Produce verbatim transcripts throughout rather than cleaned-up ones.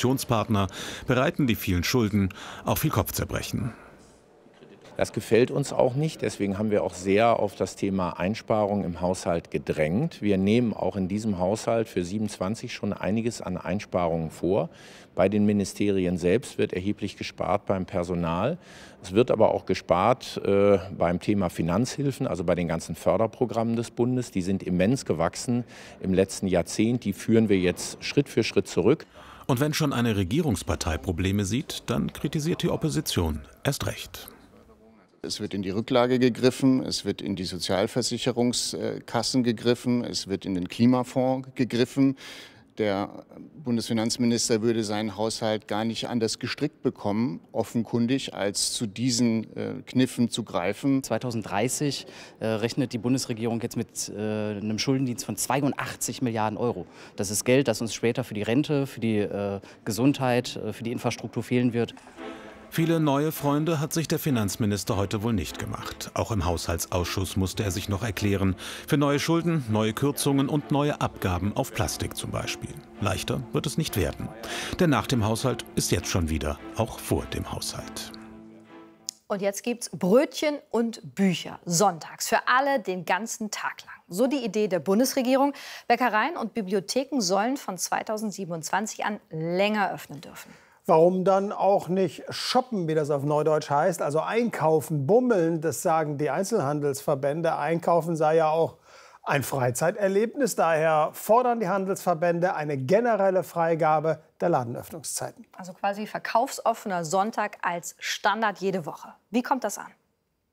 Koalitionspartner bereiten die vielen Schulden auch viel Kopfzerbrechen. Das gefällt uns auch nicht. Deswegen haben wir auch sehr auf das Thema Einsparung im Haushalt gedrängt. Wir nehmen auch in diesem Haushalt für siebenundzwanzig schon einiges an Einsparungen vor. Bei den Ministerien selbst wird erheblich gespart beim Personal. Es wird aber auch gespart äh, beim Thema Finanzhilfen, also bei den ganzen Förderprogrammen des Bundes. Die sind immens gewachsen im letzten Jahrzehnt. Die führen wir jetzt Schritt für Schritt zurück. Und wenn schon eine Regierungspartei Probleme sieht, dann kritisiert die Opposition erst recht. Es wird in die Rücklage gegriffen, es wird in die Sozialversicherungskassen gegriffen, es wird in den Klimafonds gegriffen. Der Bundesfinanzminister würde seinen Haushalt gar nicht anders gestrickt bekommen, offenkundig, als zu diesen äh, Kniffen zu greifen. zweitausenddreißig äh, rechnet die Bundesregierung jetzt mit äh, einem Schuldendienst von zweiundachtzig Milliarden Euro. Das ist Geld, das uns später für die Rente, für die äh, Gesundheit, äh, für die Infrastruktur fehlen wird. Viele neue Freunde hat sich der Finanzminister heute wohl nicht gemacht. Auch im Haushaltsausschuss musste er sich noch erklären. Für neue Schulden, neue Kürzungen und neue Abgaben auf Plastik zum Beispiel. Leichter wird es nicht werden. Denn nach dem Haushalt ist jetzt schon wieder auch vor dem Haushalt. Und jetzt gibt's Brötchen und Bücher sonntags für alle den ganzen Tag lang. So die Idee der Bundesregierung. Bäckereien und Bibliotheken sollen von zweitausendsiebenundzwanzig an länger öffnen dürfen. Warum dann auch nicht shoppen, wie das auf Neudeutsch heißt, also einkaufen, bummeln, das sagen die Einzelhandelsverbände. Einkaufen sei ja auch ein Freizeiterlebnis. Daher fordern die Handelsverbände eine generelle Freigabe der Ladenöffnungszeiten. Also quasi verkaufsoffener Sonntag als Standard jede Woche. Wie kommt das an?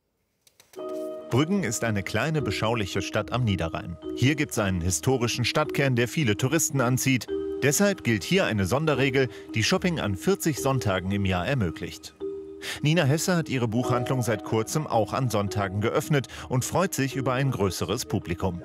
Brüggen ist eine kleine, beschauliche Stadt am Niederrhein. Hier gibt es einen historischen Stadtkern, der viele Touristen anzieht. Deshalb gilt hier eine Sonderregel, die Shopping an vierzig Sonntagen im Jahr ermöglicht. Nina Hesse hat ihre Buchhandlung seit kurzem auch an Sonntagen geöffnet und freut sich über ein größeres Publikum.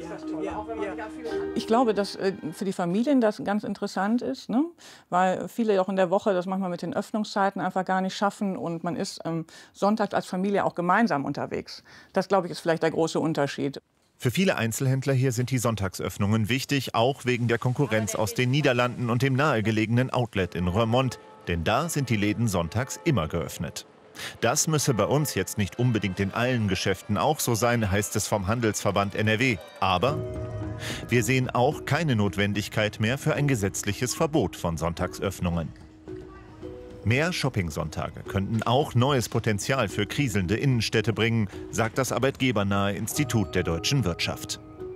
Ich glaube, dass für die Familien das ganz interessant ist, ne? Weil viele auch in der Woche das manchmal mit den Öffnungszeiten einfach gar nicht schaffen und man ist ähm, sonntags als Familie auch gemeinsam unterwegs. Das, glaube ich, ist vielleicht der große Unterschied. Für viele Einzelhändler hier sind die Sonntagsöffnungen wichtig, auch wegen der Konkurrenz aus den Niederlanden und dem nahegelegenen Outlet in Roermond. Denn da sind die Läden sonntags immer geöffnet. Das müsse bei uns jetzt nicht unbedingt in allen Geschäften auch so sein, heißt es vom Handelsverband N R W. Aber wir sehen auch keine Notwendigkeit mehr für ein gesetzliches Verbot von Sonntagsöffnungen. Mehr Shopping-Sonntage könnten auch neues Potenzial für kriselnde Innenstädte bringen, sagt das arbeitgebernahe Institut der deutschen Wirtschaft.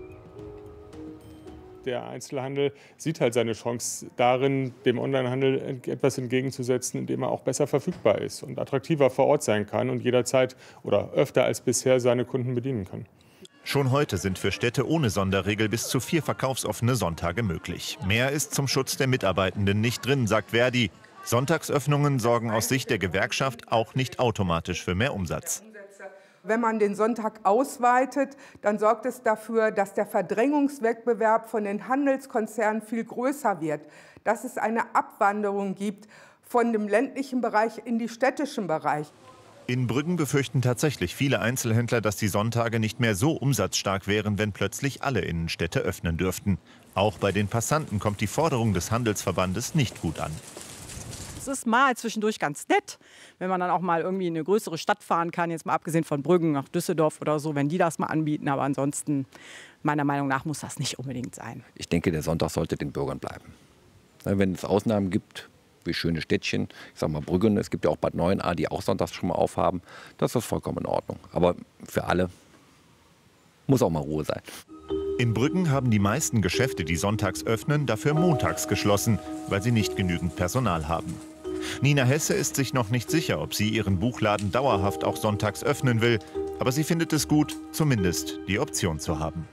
Der Einzelhandel sieht halt seine Chance darin, dem Onlinehandel etwas entgegenzusetzen, indem er auch besser verfügbar ist und attraktiver vor Ort sein kann und jederzeit oder öfter als bisher seine Kunden bedienen kann. Schon heute sind für Städte ohne Sonderregel bis zu vier verkaufsoffene Sonntage möglich. Mehr ist zum Schutz der Mitarbeitenden nicht drin, sagt Verdi. Sonntagsöffnungen sorgen aus Sicht der Gewerkschaft auch nicht automatisch für mehr Umsatz. Wenn man den Sonntag ausweitet, dann sorgt es dafür, dass der Verdrängungswettbewerb von den Handelskonzernen viel größer wird, dass es eine Abwanderung gibt von dem ländlichen Bereich in den städtischen Bereich. In Brüggen befürchten tatsächlich viele Einzelhändler, dass die Sonntage nicht mehr so umsatzstark wären, wenn plötzlich alle Innenstädte öffnen dürften. Auch bei den Passanten kommt die Forderung des Handelsverbandes nicht gut an. Es ist mal zwischendurch ganz nett, wenn man dann auch mal irgendwie in eine größere Stadt fahren kann, jetzt mal abgesehen von Brüggen nach Düsseldorf oder so, wenn die das mal anbieten. Aber ansonsten, meiner Meinung nach, muss das nicht unbedingt sein. Ich denke, der Sonntag sollte den Bürgern bleiben. Wenn es Ausnahmen gibt, wie schöne Städtchen, ich sag mal Brüggen, es gibt ja auch Bad Neuenahr, die auch sonntags schon mal aufhaben, das ist vollkommen in Ordnung. Aber für alle muss auch mal Ruhe sein. In Brüggen haben die meisten Geschäfte, die sonntags öffnen, dafür montags geschlossen, weil sie nicht genügend Personal haben. Nina Hesse ist sich noch nicht sicher, ob sie ihren Buchladen dauerhaft auch sonntags öffnen will. Aber sie findet es gut, zumindest die Option zu haben.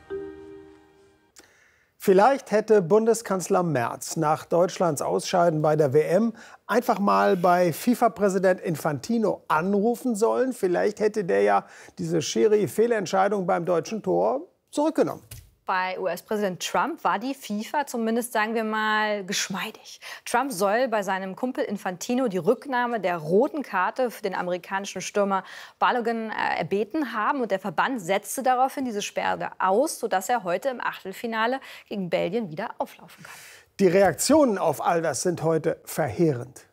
Vielleicht hätte Bundeskanzler Merz nach Deutschlands Ausscheiden bei der W M einfach mal bei FIFA-Präsident Infantino anrufen sollen. Vielleicht hätte der ja diese Schiri-Fehlentscheidung beim deutschen Tor zurückgenommen. Bei U S-Präsident Trump war die FIFA zumindest, sagen wir mal, geschmeidig. Trump soll bei seinem Kumpel Infantino die Rücknahme der roten Karte für den amerikanischen Stürmer Balogun äh, erbeten haben. Und der Verband setzte daraufhin diese Sperre aus, sodass er heute im Achtelfinale gegen Belgien wieder auflaufen kann. Die Reaktionen auf all das sind heute verheerend.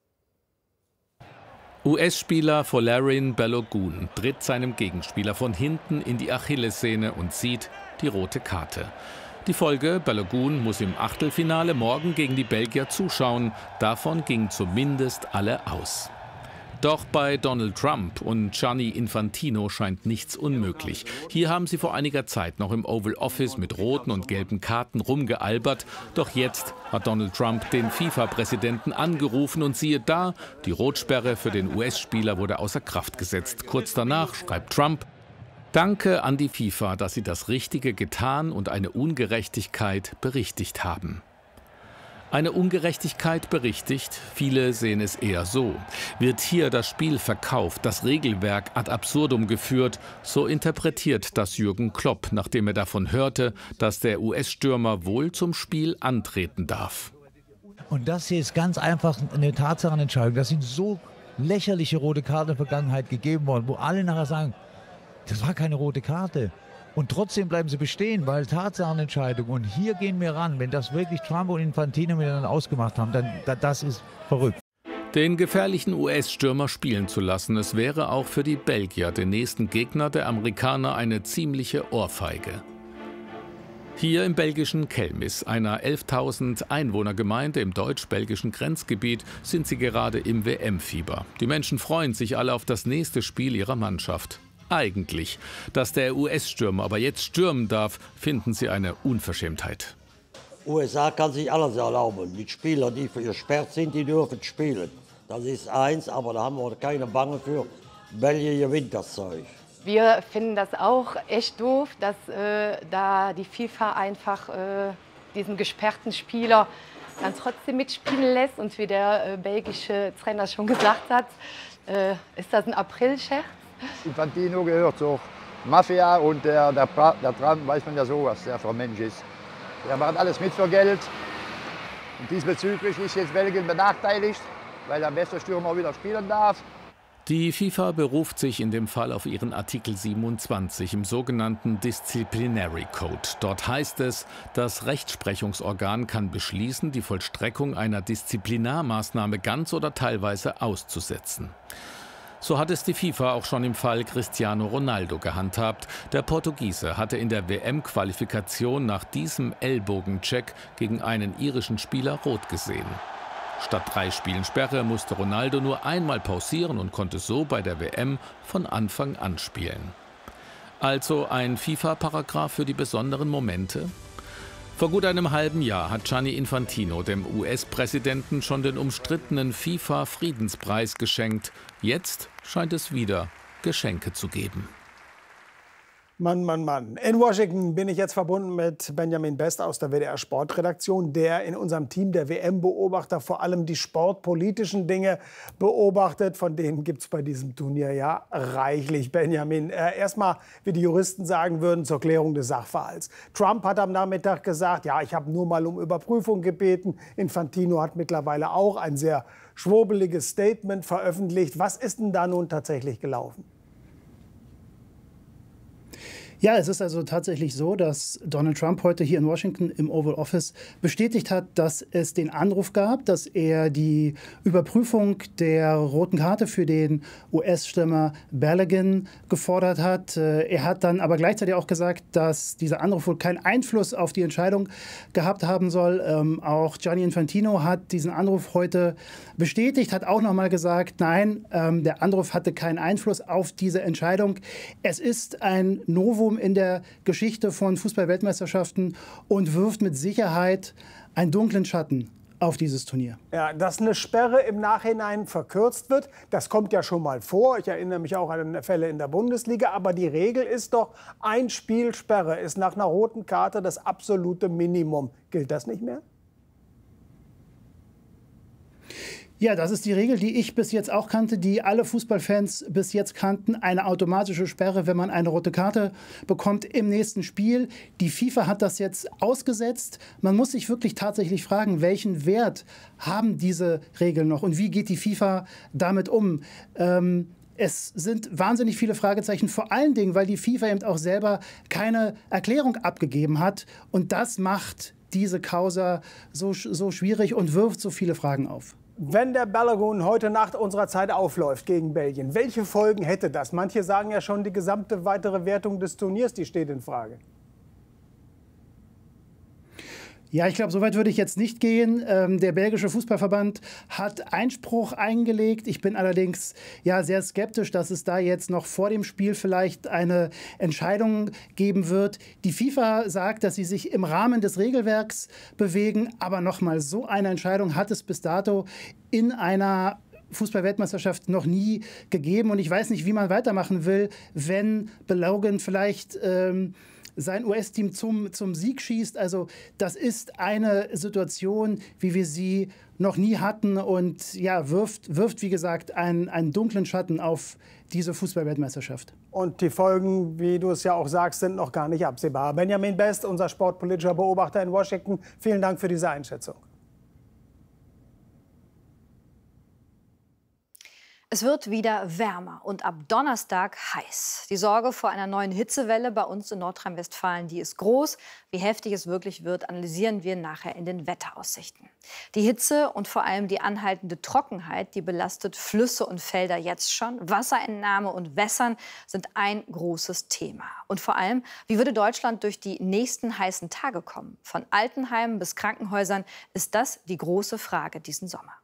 U S-Spieler Folarin Balogun tritt seinem Gegenspieler von hinten in die Achillessehne und zieht die rote Karte. Die Folge: Balogun muss im Achtelfinale morgen gegen die Belgier zuschauen. Davon gingen zumindest alle aus. Doch bei Donald Trump und Gianni Infantino scheint nichts unmöglich. Hier haben sie vor einiger Zeit noch im Oval Office mit roten und gelben Karten rumgealbert. Doch jetzt hat Donald Trump den FIFA-Präsidenten angerufen und siehe da, die Rotsperre für den U S-Spieler wurde außer Kraft gesetzt. Kurz danach schreibt Trump: Danke an die FIFA, dass sie das Richtige getan und eine Ungerechtigkeit berichtigt haben. Eine Ungerechtigkeit berichtigt, viele sehen es eher so. Wird hier das Spiel verkauft, das Regelwerk ad absurdum geführt, so interpretiert das Jürgen Klopp, nachdem er davon hörte, dass der U S-Stürmer wohl zum Spiel antreten darf. Und das hier ist ganz einfach eine Tatsachenentscheidung. Das sind so lächerliche rote Karten in der Vergangenheit gegeben worden, wo alle nachher sagen, das war keine rote Karte. Und trotzdem bleiben sie bestehen, weil Tatsachenentscheidung. Und hier gehen wir ran. Wenn das wirklich Trump und Infantino miteinander ausgemacht haben, dann das ist verrückt. Den gefährlichen U S-Stürmer spielen zu lassen, es wäre auch für die Belgier, den nächsten Gegner der Amerikaner, eine ziemliche Ohrfeige. Hier im belgischen Kelmis, einer elftausend Einwohnergemeinde im deutsch-belgischen Grenzgebiet, sind sie gerade im W M-Fieber. Die Menschen freuen sich alle auf das nächste Spiel ihrer Mannschaft. Eigentlich. Dass der U S-Stürmer aber jetzt stürmen darf, finden sie eine Unverschämtheit. U S A kann sich alles erlauben. Die Spieler, die für gesperrt sind, die dürfen spielen. Das ist eins, aber da haben wir keine Bange für. Belgien gewinnt das Zeug. Wir finden das auch echt doof, dass äh, da die FIFA einfach äh, diesen gesperrten Spieler dann trotzdem mitspielen lässt. Und wie der äh, belgische Trainer schon gesagt hat, äh, ist das ein Aprilscherz. Infantino gehört zur Mafia und der, der, der Trump, weiß man ja so, was der für ein Mensch ist. Der macht alles mit für Geld. Und diesbezüglich ist jetzt Belgien benachteiligt, weil der beste Stürmer wieder spielen darf. Die FIFA beruft sich in dem Fall auf ihren Artikel siebenundzwanzig im sogenannten Disciplinary Code. Dort heißt es, das Rechtsprechungsorgan kann beschließen, die Vollstreckung einer Disziplinarmaßnahme ganz oder teilweise auszusetzen. So hat es die FIFA auch schon im Fall Cristiano Ronaldo gehandhabt. Der Portugiese hatte in der W M-Qualifikation nach diesem Ellbogencheck gegen einen irischen Spieler rot gesehen. Statt drei Spielen Sperre musste Ronaldo nur einmal pausieren und konnte so bei der W M von Anfang an spielen. Also ein FIFA-Paragraph für die besonderen Momente? Vor gut einem halben Jahr hat Gianni Infantino dem U S-Präsidenten schon den umstrittenen FIFA-Friedenspreis geschenkt. Jetzt scheint es wieder Geschenke zu geben. Mann, Mann, Mann. In Washington bin ich jetzt verbunden mit Benjamin Best aus der W D R-Sportredaktion, der in unserem Team der W M-Beobachter vor allem die sportpolitischen Dinge beobachtet. Von denen gibt es bei diesem Turnier ja reichlich. Benjamin, äh, erstmal, wie die Juristen sagen würden, zur Klärung des Sachverhalts. Trump hat am Nachmittag gesagt, ja, ich habe nur mal um Überprüfung gebeten. Infantino hat mittlerweile auch ein sehr schwurbeliges Statement veröffentlicht. Was ist denn da nun tatsächlich gelaufen? Ja, es ist also tatsächlich so, dass Donald Trump heute hier in Washington im Oval Office bestätigt hat, dass es den Anruf gab, dass er die Überprüfung der roten Karte für den U S-Stürmer Balogun gefordert hat. Er hat dann aber gleichzeitig auch gesagt, dass dieser Anruf wohl keinen Einfluss auf die Entscheidung gehabt haben soll. Ähm, auch Gianni Infantino hat diesen Anruf heute bestätigt, hat auch noch mal gesagt, nein, ähm, der Anruf hatte keinen Einfluss auf diese Entscheidung. Es ist ein Novum in der Geschichte von Fußball-Weltmeisterschaften und wirft mit Sicherheit einen dunklen Schatten auf dieses Turnier. Ja, dass eine Sperre im Nachhinein verkürzt wird, das kommt ja schon mal vor. Ich erinnere mich auch an Fälle in der Bundesliga. Aber die Regel ist doch, ein Spiel Sperre ist nach einer roten Karte das absolute Minimum. Gilt das nicht mehr? Ja, das ist die Regel, die ich bis jetzt auch kannte, die alle Fußballfans bis jetzt kannten. Eine automatische Sperre, wenn man eine rote Karte bekommt im nächsten Spiel. Die FIFA hat das jetzt ausgesetzt. Man muss sich wirklich tatsächlich fragen, welchen Wert haben diese Regeln noch und wie geht die FIFA damit um? Ähm, Es sind wahnsinnig viele Fragezeichen, vor allen Dingen, weil die FIFA eben auch selber keine Erklärung abgegeben hat. Und das macht diese Causa so, so schwierig und wirft so viele Fragen auf. Wenn der Balogun heute Nacht unserer Zeit aufläuft gegen Belgien, welche Folgen hätte das? Manche sagen ja schon, die gesamte weitere Wertung des Turniers, die steht in Frage. Ja, ich glaube, so weit würde ich jetzt nicht gehen. Ähm, der belgische Fußballverband hat Einspruch eingelegt. Ich bin allerdings ja sehr skeptisch, dass es da jetzt noch vor dem Spiel vielleicht eine Entscheidung geben wird. Die FIFA sagt, dass sie sich im Rahmen des Regelwerks bewegen. Aber nochmal, so eine Entscheidung hat es bis dato in einer Fußball-Weltmeisterschaft noch nie gegeben. Und ich weiß nicht, wie man weitermachen will, wenn Balogun vielleicht ähm, sein U S-Team zum, zum Sieg schießt. Also das ist eine Situation, wie wir sie noch nie hatten und ja, wirft, wirft wie gesagt, einen, einen dunklen Schatten auf diese Fußball-Weltmeisterschaft. Und die Folgen, wie du es ja auch sagst, sind noch gar nicht absehbar. Benjamin Best, unser sportpolitischer Beobachter in Washington, vielen Dank für diese Einschätzung. Es wird wieder wärmer und ab Donnerstag heiß. Die Sorge vor einer neuen Hitzewelle bei uns in Nordrhein-Westfalen, die ist groß. Wie heftig es wirklich wird, analysieren wir nachher in den Wetteraussichten. Die Hitze und vor allem die anhaltende Trockenheit, die belastet Flüsse und Felder jetzt schon. Wasserentnahme und Wässern sind ein großes Thema. Und vor allem, wie würde Deutschland durch die nächsten heißen Tage kommen? Von Altenheimen bis Krankenhäusern ist das die große Frage diesen Sommer.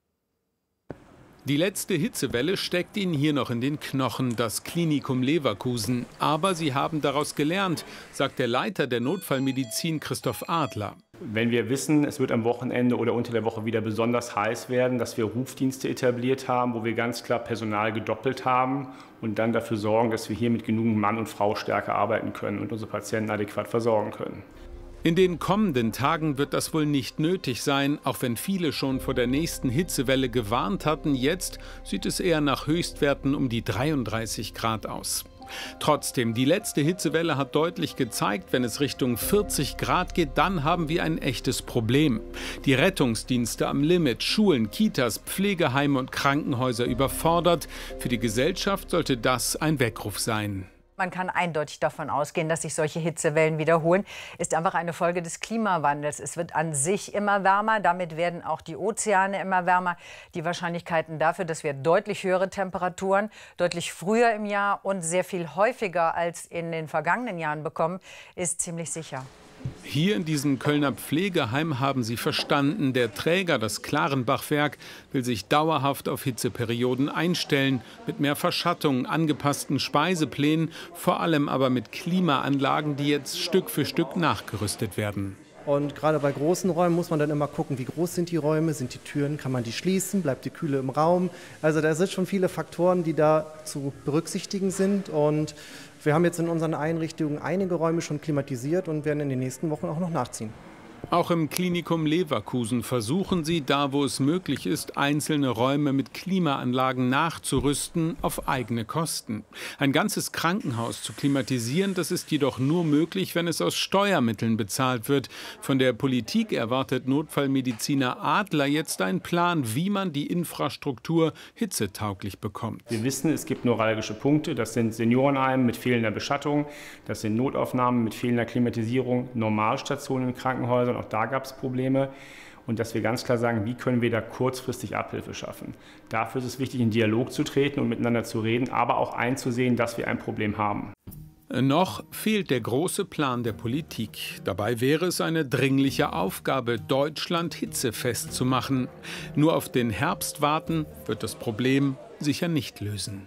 Die letzte Hitzewelle steckt ihnen hier noch in den Knochen, das Klinikum Leverkusen. Aber sie haben daraus gelernt, sagt der Leiter der Notfallmedizin Christoph Adler. Wenn wir wissen, es wird am Wochenende oder unter der Woche wieder besonders heiß werden, dass wir Rufdienste etabliert haben, wo wir ganz klar Personal gedoppelt haben und dann dafür sorgen, dass wir hier mit genügend Mann- und Frau-Stärke arbeiten können und unsere Patienten adäquat versorgen können. In den kommenden Tagen wird das wohl nicht nötig sein, auch wenn viele schon vor der nächsten Hitzewelle gewarnt hatten. Jetzt sieht es eher nach Höchstwerten um die dreiunddreißig Grad aus. Trotzdem, die letzte Hitzewelle hat deutlich gezeigt, wenn es Richtung vierzig Grad geht, dann haben wir ein echtes Problem. Die Rettungsdienste am Limit, Schulen, Kitas, Pflegeheime und Krankenhäuser überfordert. Für die Gesellschaft sollte das ein Weckruf sein. Man kann eindeutig davon ausgehen, dass sich solche Hitzewellen wiederholen. Ist einfach eine Folge des Klimawandels. Es wird an sich immer wärmer, damit werden auch die Ozeane immer wärmer. Die Wahrscheinlichkeiten dafür, dass wir deutlich höhere Temperaturen, deutlich früher im Jahr und sehr viel häufiger als in den vergangenen Jahren bekommen, ist ziemlich sicher. Hier in diesem Kölner Pflegeheim haben sie verstanden, der Träger, das Klarenbachwerk, will sich dauerhaft auf Hitzeperioden einstellen, mit mehr Verschattung, angepassten Speiseplänen, vor allem aber mit Klimaanlagen, die jetzt Stück für Stück nachgerüstet werden. Und gerade bei großen Räumen muss man dann immer gucken, wie groß sind die Räume, sind die Türen, kann man die schließen, bleibt die Kühle im Raum. Also da sind schon viele Faktoren, die da zu berücksichtigen sind. Und wir haben jetzt in unseren Einrichtungen einige Räume schon klimatisiert und werden in den nächsten Wochen auch noch nachziehen. Auch im Klinikum Leverkusen versuchen sie, da wo es möglich ist, einzelne Räume mit Klimaanlagen nachzurüsten auf eigene Kosten. Ein ganzes Krankenhaus zu klimatisieren, das ist jedoch nur möglich, wenn es aus Steuermitteln bezahlt wird. Von der Politik erwartet Notfallmediziner Adler jetzt einen Plan, wie man die Infrastruktur hitzetauglich bekommt. Wir wissen, es gibt neuralgische Punkte, das sind Seniorenheime mit fehlender Beschattung, das sind Notaufnahmen mit fehlender Klimatisierung, Normalstationen in Krankenhäusern. Auch da gab es Probleme. Und dass wir ganz klar sagen, wie können wir da kurzfristig Abhilfe schaffen. Dafür ist es wichtig, in Dialog zu treten und miteinander zu reden, aber auch einzusehen, dass wir ein Problem haben. Noch fehlt der große Plan der Politik. Dabei wäre es eine dringliche Aufgabe, Deutschland hitzefest zu machen. Nur auf den Herbst warten wird das Problem sicher nicht lösen.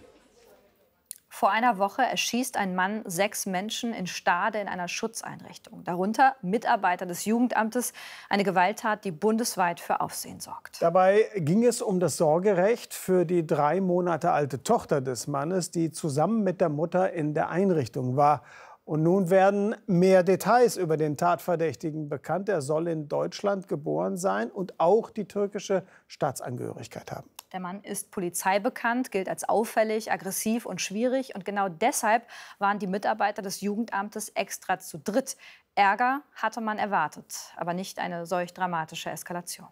Vor einer Woche erschießt ein Mann sechs Menschen in Stade in einer Schutzeinrichtung. Darunter Mitarbeiter des Jugendamtes. Eine Gewalttat, die bundesweit für Aufsehen sorgt. Dabei ging es um das Sorgerecht für die drei Monate alte Tochter des Mannes, die zusammen mit der Mutter in der Einrichtung war. Und nun werden mehr Details über den Tatverdächtigen bekannt. Er soll in Deutschland geboren sein und auch die türkische Staatsangehörigkeit haben. Der Mann ist polizeibekannt, gilt als auffällig, aggressiv und schwierig. Und genau deshalb waren die Mitarbeiter des Jugendamtes extra zu dritt. Ärger hatte man erwartet, aber nicht eine solch dramatische Eskalation.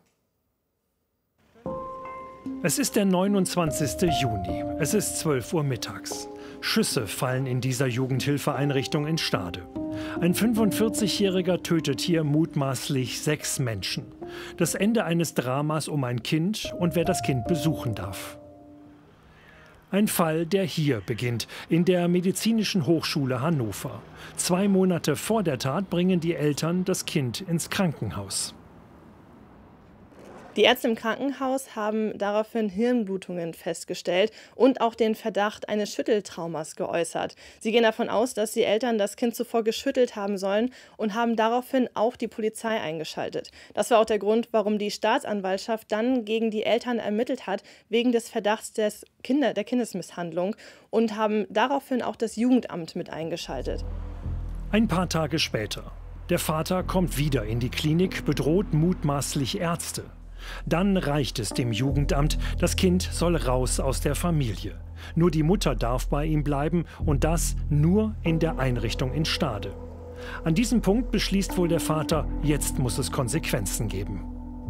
Es ist der neunundzwanzigste Juni. Es ist zwölf Uhr mittags. Schüsse fallen in dieser Jugendhilfeeinrichtung in Stade. Ein fünfundvierzigjähriger tötet hier mutmaßlich sechs Menschen. Das Ende eines Dramas um ein Kind und wer das Kind besuchen darf. Ein Fall, der hier beginnt, in der Medizinischen Hochschule Hannover. Zwei Monate vor der Tat bringen die Eltern das Kind ins Krankenhaus. Die Ärzte im Krankenhaus haben daraufhin Hirnblutungen festgestellt und auch den Verdacht eines Schütteltraumas geäußert. Sie gehen davon aus, dass die Eltern das Kind zuvor geschüttelt haben sollen und haben daraufhin auch die Polizei eingeschaltet. Das war auch der Grund, warum die Staatsanwaltschaft dann gegen die Eltern ermittelt hat, wegen des Verdachts des Kinder, der Kindesmisshandlung und haben daraufhin auch das Jugendamt mit eingeschaltet. Ein paar Tage später. Der Vater kommt wieder in die Klinik, bedroht mutmaßlich Ärzte. Dann reicht es dem Jugendamt, das Kind soll raus aus der Familie. Nur die Mutter darf bei ihm bleiben und das nur in der Einrichtung in Stade. An diesem Punkt beschließt wohl der Vater, jetzt muss es Konsequenzen geben.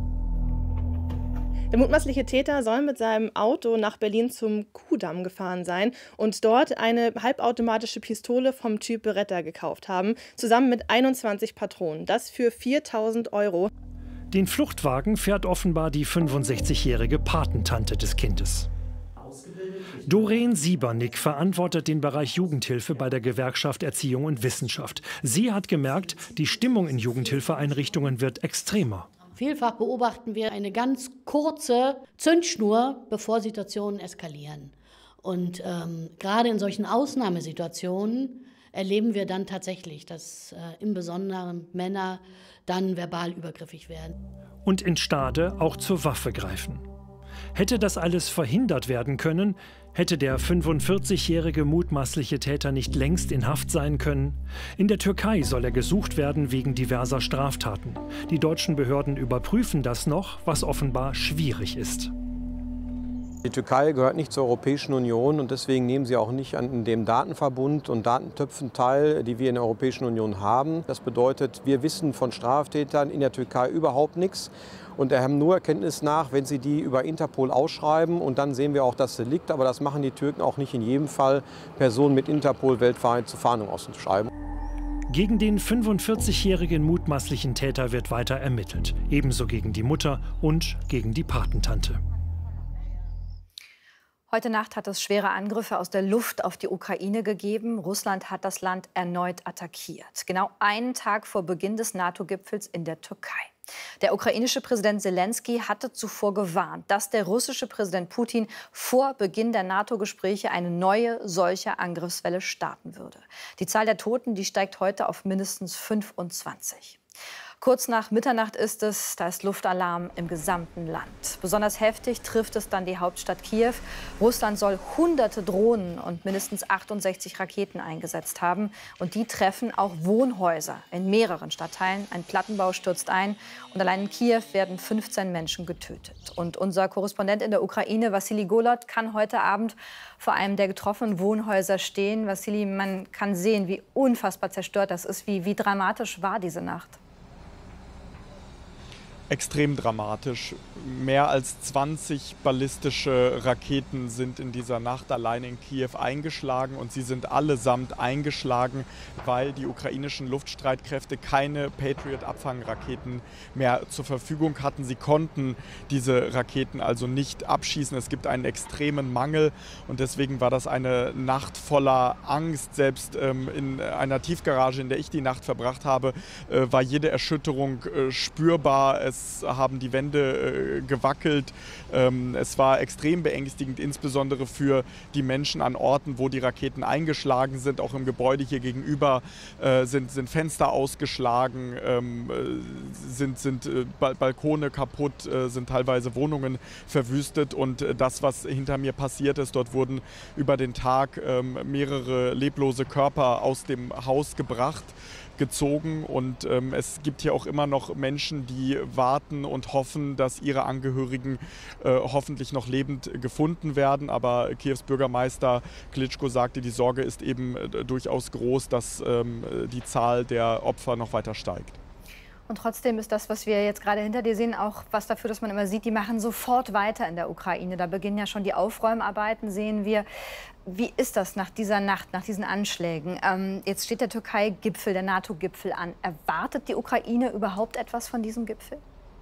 Der mutmaßliche Täter soll mit seinem Auto nach Berlin zum Kuhdamm gefahren sein und dort eine halbautomatische Pistole vom Typ Beretta gekauft haben, zusammen mit einundzwanzig Patronen. Das für viertausend Euro. Den Fluchtwagen fährt offenbar die fünfundsechzigjährige Patentante des Kindes. Doreen Siebernick verantwortet den Bereich Jugendhilfe bei der Gewerkschaft Erziehung und Wissenschaft. Sie hat gemerkt, die Stimmung in Jugendhilfeeinrichtungen wird extremer. Vielfach beobachten wir eine ganz kurze Zündschnur, bevor Situationen eskalieren. Und ähm, gerade in solchen Ausnahmesituationen erleben wir dann tatsächlich, dass äh, im Besonderen Männer dann verbal übergriffig werden. Und in Stade auch zur Waffe greifen. Hätte das alles verhindert werden können, hätte der fünfundvierzigjährige mutmaßliche Täter nicht längst in Haft sein können. In der Türkei soll er gesucht werden wegen diverser Straftaten. Die deutschen Behörden überprüfen das noch, was offenbar schwierig ist. Die Türkei gehört nicht zur Europäischen Union und deswegen nehmen sie auch nicht an dem Datenverbund und Datentöpfen teil, die wir in der Europäischen Union haben. Das bedeutet, wir wissen von Straftätern in der Türkei überhaupt nichts und haben nur Erkenntnis nach, wenn sie die über Interpol ausschreiben und dann sehen wir auch das Delikt. Aber das machen die Türken auch nicht in jedem Fall, Personen mit Interpol weltweit zur Fahndung auszuschreiben. Gegen den fünfundvierzigjährigen mutmaßlichen Täter wird weiter ermittelt. Ebenso gegen die Mutter und gegen die Patentante. Heute Nacht hat es schwere Angriffe aus der Luft auf die Ukraine gegeben. Russland hat das Land erneut attackiert. Genau einen Tag vor Beginn des NATO-Gipfels in der Türkei. Der ukrainische Präsident Selenskyj hatte zuvor gewarnt, dass der russische Präsident Putin vor Beginn der NATO-Gespräche eine neue solche Angriffswelle starten würde. Die Zahl der Toten, die steigt heute auf mindestens fünfundzwanzig. Kurz nach Mitternacht ist es, da ist Luftalarm im gesamten Land. Besonders heftig trifft es dann die Hauptstadt Kiew. Russland soll hunderte Drohnen und mindestens achtundsechzig Raketen eingesetzt haben. Und die treffen auch Wohnhäuser in mehreren Stadtteilen. Ein Plattenbau stürzt ein und allein in Kiew werden fünfzehn Menschen getötet. Und unser Korrespondent in der Ukraine, Wassili Golod, kann heute Abend vor einem der getroffenen Wohnhäuser stehen. Wassili, man kann sehen, wie unfassbar zerstört das ist. Wie, wie dramatisch war diese Nacht? Extrem dramatisch. Mehr als zwanzig ballistische Raketen sind in dieser Nacht allein in Kiew eingeschlagen und sie sind allesamt eingeschlagen, weil die ukrainischen Luftstreitkräfte keine Patriot-Abfangraketen mehr zur Verfügung hatten. Sie konnten diese Raketen also nicht abschießen. Es gibt einen extremen Mangel und deswegen war das eine Nacht voller Angst. Selbst ähm, in einer Tiefgarage, in der ich die Nacht verbracht habe, äh, war jede Erschütterung äh, spürbar. Es Es haben die Wände äh, gewackelt. Ähm, es war extrem beängstigend, insbesondere für die Menschen an Orten, wo die Raketen eingeschlagen sind. Auch im Gebäude hier gegenüber äh, sind, sind Fenster ausgeschlagen, ähm, sind, sind äh, Balkone kaputt, äh, sind teilweise Wohnungen verwüstet. Und äh, das, was hinter mir passiert ist, dort wurden über den Tag äh, mehrere leblose Körper aus dem Haus gebracht. gezogen und ähm, es gibt hier auch immer noch Menschen, die warten und hoffen, dass ihre Angehörigen äh, hoffentlich noch lebend gefunden werden. Aber Kiews Bürgermeister Klitschko sagte, die Sorge ist eben äh, durchaus groß, dass ähm, die Zahl der Opfer noch weiter steigt. Und trotzdem ist das, was wir jetzt gerade hinter dir sehen, auch was dafür, dass man immer sieht, die machen sofort weiter in der Ukraine. Da beginnen ja schon die Aufräumarbeiten, sehen wir. Wie ist das nach dieser Nacht, nach diesen Anschlägen? Ähm, jetzt steht der Türkei-Gipfel, der NATO-Gipfel an. Erwartet die Ukraine überhaupt etwas von diesem Gipfel?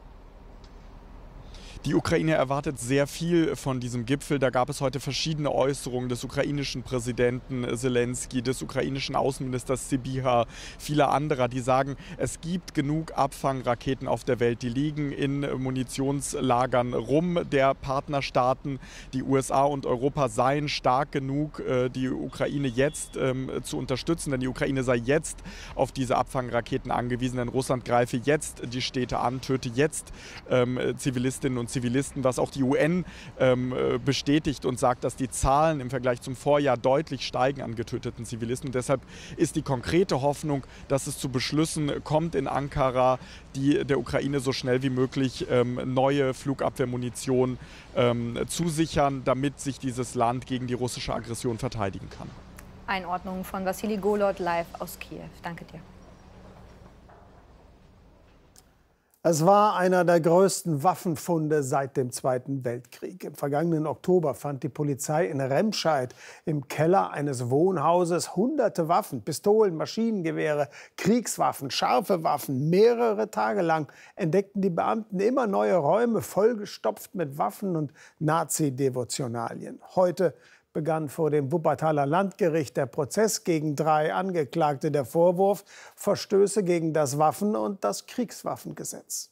Die Ukraine erwartet sehr viel von diesem Gipfel. Da gab es heute verschiedene Äußerungen des ukrainischen Präsidenten Selensky, des ukrainischen Außenministers Sybiha, vieler anderer, die sagen, es gibt genug Abfangraketen auf der Welt. Die liegen in Munitionslagern rum der Partnerstaaten. Die U S A und Europa seien stark genug, die Ukraine jetzt ähm, zu unterstützen. Denn die Ukraine sei jetzt auf diese Abfangraketen angewiesen. Denn Russland greife jetzt die Städte an, töte jetzt ähm, Zivilistinnen und Zivilisten, was auch die U N ähm, bestätigt und sagt, dass die Zahlen im Vergleich zum Vorjahr deutlich steigen an getöteten Zivilisten. Und deshalb ist die konkrete Hoffnung, dass es zu Beschlüssen kommt in Ankara, die der Ukraine so schnell wie möglich ähm, neue Flugabwehrmunition ähm, zusichern, damit sich dieses Land gegen die russische Aggression verteidigen kann. Einordnung von Wassili Golod live aus Kiew. Danke dir. Es war einer der größten Waffenfunde seit dem Zweiten Weltkrieg. Im vergangenen Oktober fand die Polizei in Remscheid im Keller eines Wohnhauses hunderte Waffen, Pistolen, Maschinengewehre, Kriegswaffen, scharfe Waffen. Mehrere Tage lang entdeckten die Beamten immer neue Räume, vollgestopft mit Waffen und Nazi-Devotionalien. Heute begann vor dem Wuppertaler Landgericht der Prozess gegen drei Angeklagte. Der Vorwurf: Verstöße gegen das Waffen- und das Kriegswaffengesetz.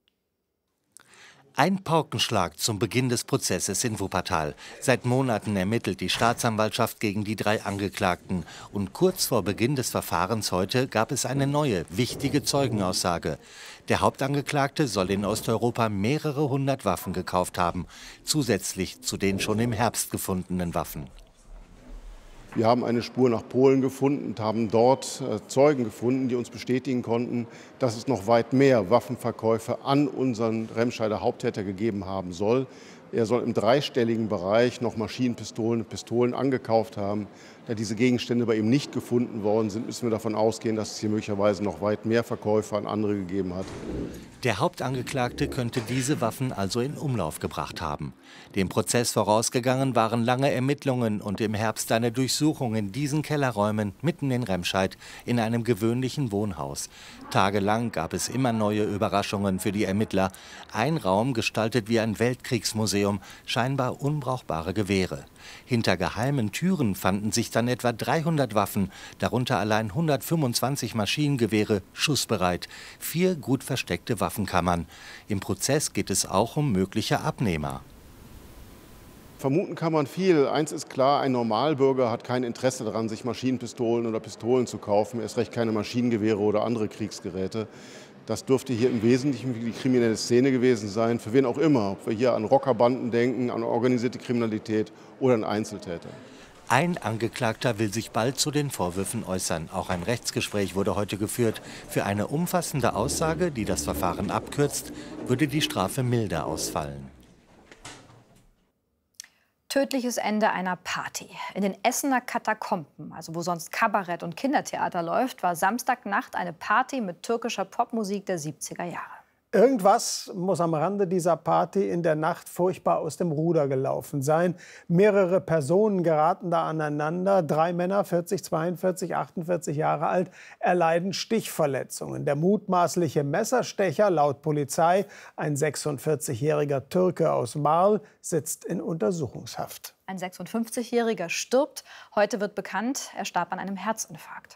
Ein Paukenschlag zum Beginn des Prozesses in Wuppertal. Seit Monaten ermittelt die Staatsanwaltschaft gegen die drei Angeklagten. Und kurz vor Beginn des Verfahrens heute gab es eine neue, wichtige Zeugenaussage. Der Hauptangeklagte soll in Osteuropa mehrere hundert Waffen gekauft haben, zusätzlich zu den schon im Herbst gefundenen Waffen. Wir haben eine Spur nach Polen gefunden und haben dort Zeugen gefunden, die uns bestätigen konnten, dass es noch weit mehr Waffenverkäufe an unseren Remscheider Haupttäter gegeben haben soll. Er soll im dreistelligen Bereich noch Maschinenpistolen und Pistolen angekauft haben. Da diese Gegenstände bei ihm nicht gefunden worden sind, müssen wir davon ausgehen, dass es hier möglicherweise noch weit mehr Verkäufe an andere gegeben hat. Der Hauptangeklagte könnte diese Waffen also in Umlauf gebracht haben. Dem Prozess vorausgegangen waren lange Ermittlungen und im Herbst eine Durchsuchung in diesen Kellerräumen mitten in Remscheid in einem gewöhnlichen Wohnhaus. Tagelang gab es immer neue Überraschungen für die Ermittler. Ein Raum gestaltet wie ein Weltkriegsmuseum, scheinbar unbrauchbare Gewehre. Hinter geheimen Türen fanden sich dann etwa dreihundert Waffen, darunter allein hundertfünfundzwanzig Maschinengewehre, schussbereit, vier gut versteckte Waffenkammern. Im Prozess geht es auch um mögliche Abnehmer. Vermuten kann man viel. Eins ist klar, ein Normalbürger hat kein Interesse daran, sich Maschinenpistolen oder Pistolen zu kaufen, erst recht keine Maschinengewehre oder andere Kriegsgeräte. Das dürfte hier im Wesentlichen die kriminelle Szene gewesen sein, für wen auch immer. Ob wir hier an Rockerbanden denken, an organisierte Kriminalität oder an Einzeltäter. Ein Angeklagter will sich bald zu den Vorwürfen äußern. Auch ein Rechtsgespräch wurde heute geführt. Für eine umfassende Aussage, die das Verfahren abkürzt, würde die Strafe milder ausfallen. Tödliches Ende einer Party. In den Essener Katakomben, also wo sonst Kabarett und Kindertheater läuft, war Samstagnacht eine Party mit türkischer Popmusik der siebziger Jahre. Irgendwas muss am Rande dieser Party in der Nacht furchtbar aus dem Ruder gelaufen sein. Mehrere Personen geraten da aneinander. Drei Männer, vierzig, zweiundvierzig, achtundvierzig Jahre alt, erleiden Stichverletzungen. Der mutmaßliche Messerstecher, laut Polizei, ein sechsundvierzigjähriger Türke aus Marl, sitzt in Untersuchungshaft. Ein sechsundfünfzigjähriger stirbt. Heute wird bekannt, er starb an einem Herzinfarkt.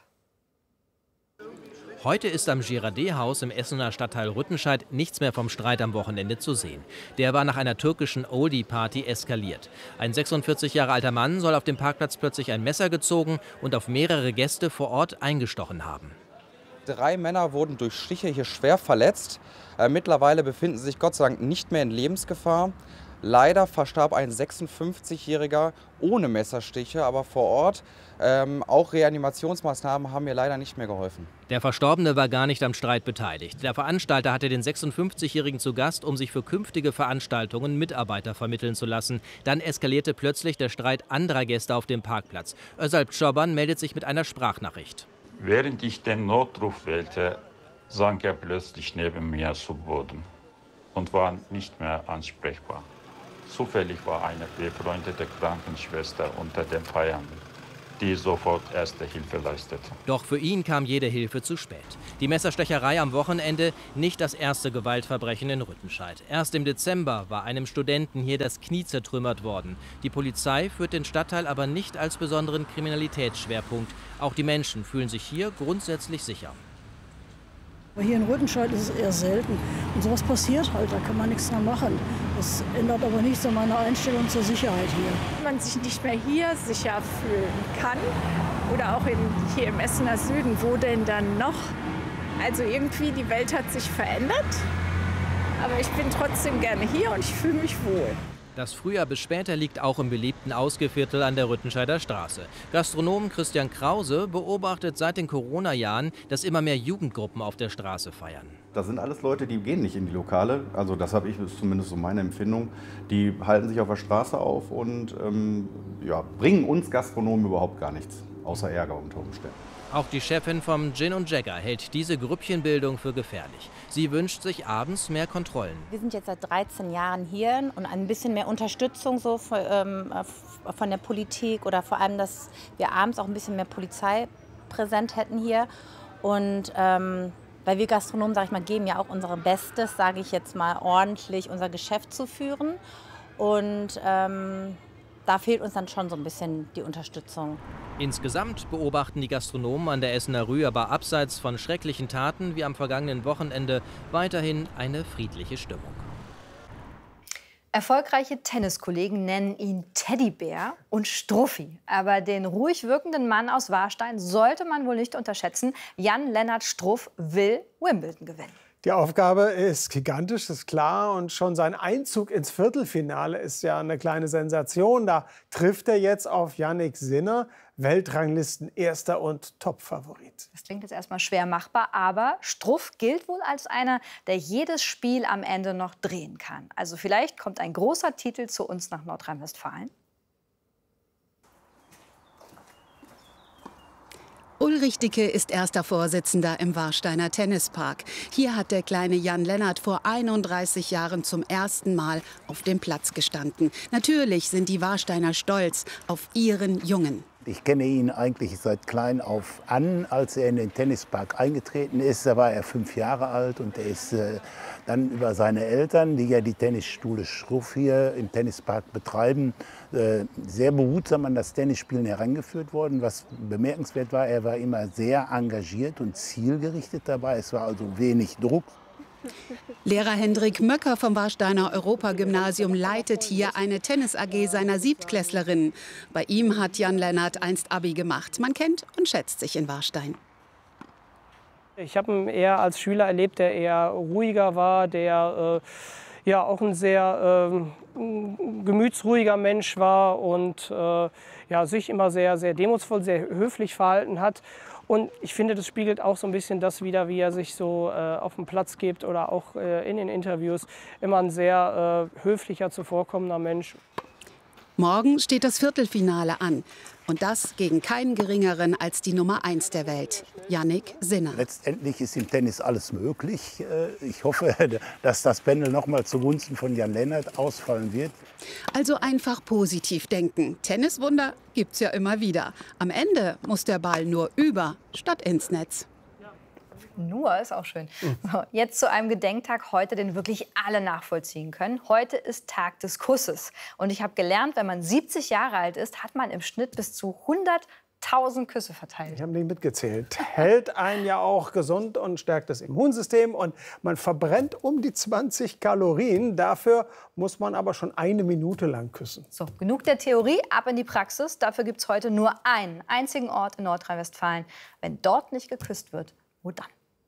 Heute ist am Girardet-Haus im Essener Stadtteil Rüttenscheid nichts mehr vom Streit am Wochenende zu sehen. Der war nach einer türkischen Oldie-Party eskaliert. Ein sechsundvierzig Jahre alter Mann soll auf dem Parkplatz plötzlich ein Messer gezogen und auf mehrere Gäste vor Ort eingestochen haben. Drei Männer wurden durch Stiche hier schwer verletzt. Äh, mittlerweile befinden sie sich Gott sei Dank nicht mehr in Lebensgefahr. Leider verstarb ein sechsundfünfzigjähriger ohne Messerstiche, aber vor Ort. Ähm, auch Reanimationsmaßnahmen haben mir leider nicht mehr geholfen. Der Verstorbene war gar nicht am Streit beteiligt. Der Veranstalter hatte den sechsundfünfzigjährigen zu Gast, um sich für künftige Veranstaltungen Mitarbeiter vermitteln zu lassen. Dann eskalierte plötzlich der Streit anderer Gäste auf dem Parkplatz. Özalp Çoban meldet sich mit einer Sprachnachricht. Während ich den Notruf wählte, sank er plötzlich neben mir zu Boden und war nicht mehr ansprechbar. Zufällig war eine befreundete Krankenschwester unter den Feiernden, die sofort erste Hilfe leistete. Doch für ihn kam jede Hilfe zu spät. Die Messerstecherei am Wochenende nicht das erste Gewaltverbrechen in Rüttenscheid. Erst im Dezember war einem Studenten hier das Knie zertrümmert worden. Die Polizei führt den Stadtteil aber nicht als besonderen Kriminalitätsschwerpunkt. Auch die Menschen fühlen sich hier grundsätzlich sicher. Hier in Rüttenscheid ist es eher selten. Und sowas passiert halt, da kann man nichts dran machen. Das ändert aber nichts an meiner Einstellung zur Sicherheit hier. Wenn man sich nicht mehr hier sicher fühlen kann oder auch in, hier im Essener Süden, wo denn dann noch? Also irgendwie, die Welt hat sich verändert, aber ich bin trotzdem gerne hier und ich fühle mich wohl. Das früher bis später liegt auch im beliebten Ausgeviertel an der Rüttenscheider Straße. Gastronom Christian Krause beobachtet seit den Corona-Jahren, dass immer mehr Jugendgruppen auf der Straße feiern. Das sind alles Leute, die gehen nicht in die Lokale. Also das habe ich, das ist zumindest so meine Empfindung. Die halten sich auf der Straße auf und ähm, ja, bringen uns Gastronomen überhaupt gar nichts, außer Ärger unter Umständen. Auch die Chefin vom Gin und Jagger hält diese Grüppchenbildung für gefährlich. Sie wünscht sich abends mehr Kontrollen. Wir sind jetzt seit dreizehn Jahren hier und ein bisschen mehr Unterstützung so von, ähm, von der Politik oder vor allem, dass wir abends auch ein bisschen mehr Polizei präsent hätten hier. Und ähm, weil wir Gastronomen, sage ich mal, geben ja auch unser Bestes, sage ich jetzt mal, ordentlich unser Geschäft zu führen. Und ähm, da fehlt uns dann schon so ein bisschen die Unterstützung. Insgesamt beobachten die Gastronomen an der Essener Rue aber abseits von schrecklichen Taten wie am vergangenen Wochenende weiterhin eine friedliche Stimmung. Erfolgreiche Tenniskollegen nennen ihn Teddybär und Struffi. Aber den ruhig wirkenden Mann aus Warstein sollte man wohl nicht unterschätzen. Jan-Lennart Struff will Wimbledon gewinnen. Die Aufgabe ist gigantisch, ist klar. Und schon sein Einzug ins Viertelfinale ist ja eine kleine Sensation. Da trifft er jetzt auf Jannik Sinner, Weltranglisten-Erster und Top-Favorit. Das klingt jetzt erstmal schwer machbar, aber Struff gilt wohl als einer, der jedes Spiel am Ende noch drehen kann. Also vielleicht kommt ein großer Titel zu uns nach Nordrhein-Westfalen. Ulrich Dicke ist erster Vorsitzender im Warsteiner Tennispark. Hier hat der kleine Jan-Lennart vor einunddreißig Jahren zum ersten Mal auf dem Platz gestanden. Natürlich sind die Warsteiner stolz auf ihren Jungen. Ich kenne ihn eigentlich seit klein auf an. Als er in den Tennispark eingetreten ist, da war er fünf Jahre alt und er ist äh, dann über seine Eltern, die ja die Tennisschule Struff hier im Tennispark betreiben, äh, sehr behutsam an das Tennisspielen herangeführt worden. Was bemerkenswert war, er war immer sehr engagiert und zielgerichtet dabei. Es war also wenig Druck. Lehrer Hendrik Möcker vom Warsteiner Europagymnasium leitet hier eine Tennis-A G seiner Siebtklässlerinnen. Bei ihm hat Jan-Lennart einst Abi gemacht. Man kennt und schätzt sich in Warstein. Ich habe ihn eher als Schüler erlebt, der eher ruhiger war, der äh, ja auch ein sehr äh, gemütsruhiger Mensch war und äh, ja, sich immer sehr, sehr demutsvoll, sehr höflich verhalten hat. Und ich finde, das spiegelt auch so ein bisschen das wider, wie er sich so äh, auf dem Platz gibt oder auch äh, in den Interviews. Immer ein sehr äh, höflicher, zuvorkommender Mensch. Morgen steht das Viertelfinale an. Und das gegen keinen Geringeren als die Nummer eins der Welt, Jannik Sinner. Letztendlich ist im Tennis alles möglich. Ich hoffe, dass das Pendel noch mal zugunsten von Jan-Lennart ausfallen wird. Also einfach positiv denken. Tenniswunder gibt's ja immer wieder. Am Ende muss der Ball nur über statt ins Netz. Nur ist auch schön. So, jetzt zu einem Gedenktag heute, den wirklich alle nachvollziehen können. Heute ist Tag des Kusses. Und ich habe gelernt, wenn man siebzig Jahre alt ist, hat man im Schnitt bis zu hunderttausend Küsse verteilt. Ich habe nicht mitgezählt. Hält einen ja auch gesund und stärkt das Immunsystem. Und man verbrennt um die zwanzig Kalorien. Dafür muss man aber schon eine Minute lang küssen. So, genug der Theorie, ab in die Praxis. Dafür gibt es heute nur einen einzigen Ort in Nordrhein-Westfalen. Wenn dort nicht geküsst wird, wo dann?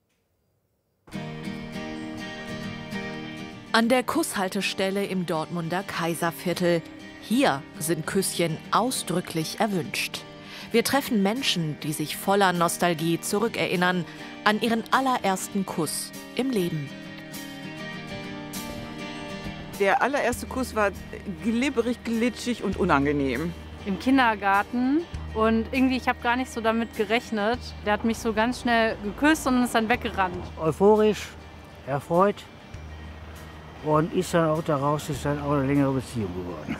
An der Kusshaltestelle im Dortmunder Kaiserviertel. Hier sind Küsschen ausdrücklich erwünscht. Wir treffen Menschen, die sich voller Nostalgie zurückerinnern an ihren allerersten Kuss im Leben. Der allererste Kuss war glibberig, glitschig und unangenehm. Im Kindergarten Und irgendwie, ich habe gar nicht so damit gerechnet. Der hat mich so ganz schnell geküsst und ist dann weggerannt. Euphorisch, erfreut und ist dann auch daraus ist dann auch eine längere Beziehung geworden.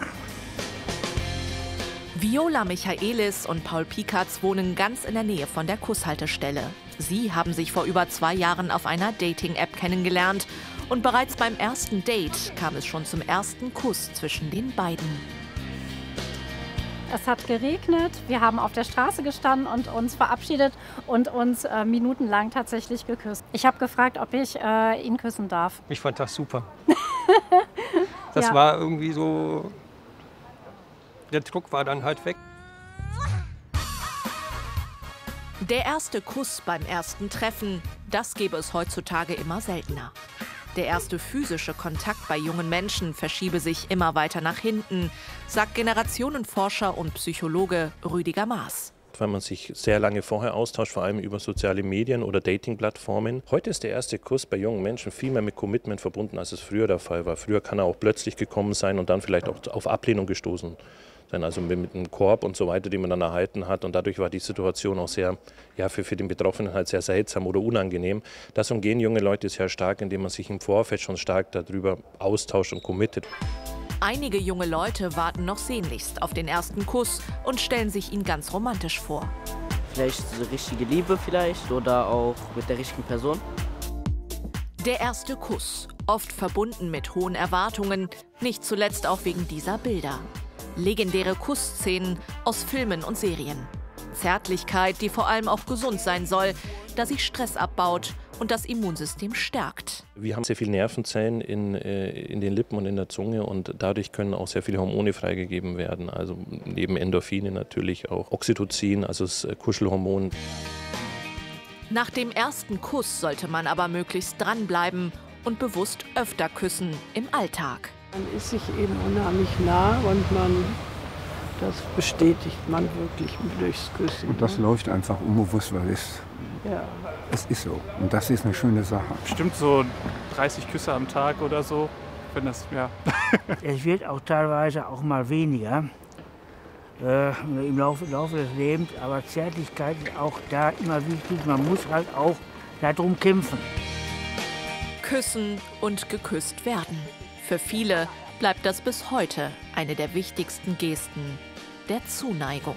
Viola Michaelis und Paul Pikatz wohnen ganz in der Nähe von der Kusshaltestelle. Sie haben sich vor über zwei Jahren auf einer Dating-App kennengelernt. Und bereits beim ersten Date kam es schon zum ersten Kuss zwischen den beiden. Es hat geregnet, wir haben auf der Straße gestanden und uns verabschiedet und uns äh, minutenlang tatsächlich geküsst. Ich habe gefragt, ob ich äh, ihn küssen darf. Ich fand das super. Das ja. war irgendwie so, der Druck war dann halt weg. Der erste Kuss beim ersten Treffen, das gäbe es heutzutage immer seltener. Der erste physische Kontakt bei jungen Menschen verschiebe sich immer weiter nach hinten, sagt Generationenforscher und Psychologe Rüdiger Maaß. Weil man sich sehr lange vorher austauscht, vor allem über soziale Medien oder Dating-Plattformen. Heute ist der erste Kuss bei jungen Menschen viel mehr mit Commitment verbunden, als es früher der Fall war. Früher kann er auch plötzlich gekommen sein und dann vielleicht auch auf Ablehnung gestoßen sein, also mit einem Korb und so weiter, den man dann erhalten hat. Und dadurch war die Situation auch sehr, ja, für, für den Betroffenen halt sehr seltsam oder unangenehm. Das umgehen junge Leute sehr stark, indem man sich im Vorfeld schon stark darüber austauscht und committet. Einige junge Leute warten noch sehnlichst auf den ersten Kuss und stellen sich ihn ganz romantisch vor. Vielleicht so richtige Liebe vielleicht oder auch mit der richtigen Person. Der erste Kuss, oft verbunden mit hohen Erwartungen, nicht zuletzt auch wegen dieser Bilder. Legendäre Kussszenen aus Filmen und Serien. Zärtlichkeit, die vor allem auch gesund sein soll, da sie Stress abbaut und das Immunsystem stärkt. Wir haben sehr viele Nervenzellen in, äh, in den Lippen und in der Zunge und dadurch können auch sehr viele Hormone freigegeben werden. Also neben Endorphine natürlich auch Oxytocin, also das Kuschelhormon. Nach dem ersten Kuss sollte man aber möglichst dranbleiben und bewusst öfter küssen im Alltag. Man ist sich eben unheimlich nah und man, das bestätigt man wirklich durchs Küssen. Und das ne? läuft einfach unbewusst, weil es, ja. es ist so. Und das ist eine schöne Sache. Bestimmt so dreißig Küsse am Tag oder so, wenn das, ja. Es wird auch teilweise auch mal weniger äh, im Laufe, Laufe des Lebens, aber Zärtlichkeit ist auch da immer wichtig. Man muss halt auch darum kämpfen. Küssen und geküsst werden. Für viele bleibt das bis heute eine der wichtigsten Gesten der Zuneigung.